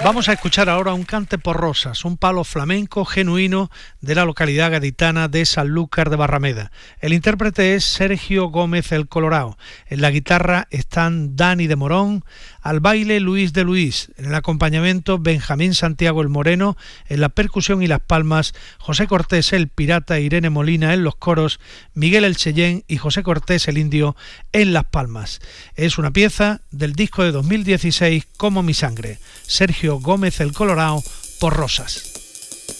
Vamos a escuchar ahora un cante por rosas, un palo flamenco genuino de la localidad gaditana de Sanlúcar de Barrameda. El intérprete es Sergio Gómez el Colorao. En la guitarra están Dani de Morón, al baile Luis de Luis, en el acompañamiento Benjamín Santiago el Moreno, en la percusión y las palmas José Cortés el Pirata, Irene Molina en los coros, Miguel el Cheyén y José Cortés el Indio en las palmas. Es una pieza del disco de 2016 Como mi sangre. Sergio Gómez el Colorao por Rosas.